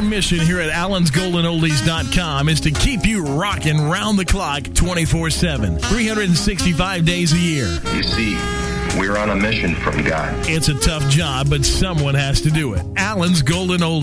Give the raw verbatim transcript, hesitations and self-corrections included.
mission here at Allens Golden Oldies dot com is to keep you rocking round the clock twenty-four seven, three hundred sixty-five days a year. You see, we're on a mission from God. It's a tough job, but someone has to do it. Allens Golden Oldies.